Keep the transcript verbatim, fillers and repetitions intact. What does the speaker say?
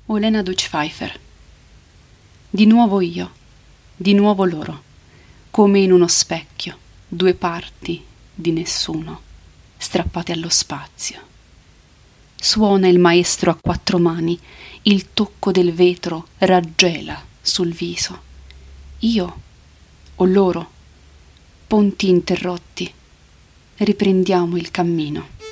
Olena Deutsch-Pfeiffer. Di nuovo io, di nuovo loro, come in uno specchio, due parti di nessuno, strappate allo spazio. Suona il maestro a quattro mani, il tocco del vetro raggela sul viso. Io o loro, ponti interrotti, riprendiamo il cammino.